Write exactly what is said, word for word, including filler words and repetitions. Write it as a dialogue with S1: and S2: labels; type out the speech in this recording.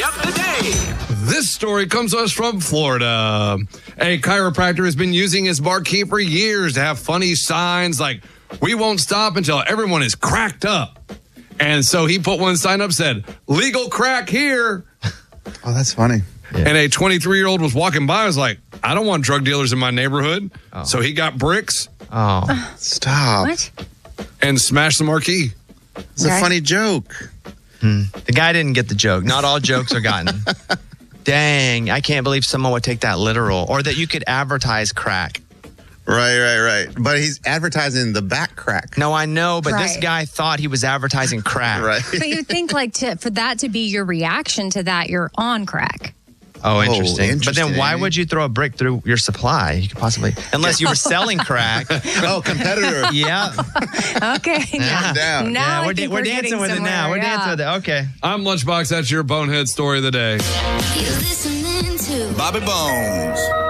S1: of the day.
S2: This story comes to us from Florida. A chiropractor has been using his marquee for years to have funny signs like, "We won't stop until everyone is cracked up." And so he put one sign up that said, "Legal crack here."
S3: Oh, that's funny.
S2: Yeah. And a twenty-three-year-old was walking by and was like, "I don't want drug dealers in my neighborhood." Oh. So he got bricks.
S4: Oh.
S3: Stop.
S5: What?
S2: And smashed the marquee.
S3: It's okay. a funny joke.
S4: Hmm. The guy didn't get the joke. Not all jokes are gotten. Dang, I can't believe someone would take that literal. Or that you could advertise crack.
S3: Right, right, right. But he's advertising the back crack.
S4: No, I know, but
S5: right.
S4: this guy thought he was advertising crack.
S3: Right.
S5: But you'd think like to, for that to be your reaction to that, you're on crack.
S4: Oh, interesting.
S3: Oh, interesting.
S4: But then why would you throw a brick through your supply? You could possibly, unless you were selling crack.
S3: Oh, competitor.
S4: Yeah.
S5: Okay.
S3: Yeah.
S5: Now, now
S4: yeah,
S5: I
S4: we're,
S5: think
S4: we're,
S5: we're
S4: dancing with
S5: somewhere.
S4: it now. We're
S5: yeah.
S4: dancing with it. Okay.
S2: I'm Lunchbox. That's your bonehead story of the day.
S6: You listening to
S1: Bobby Bones.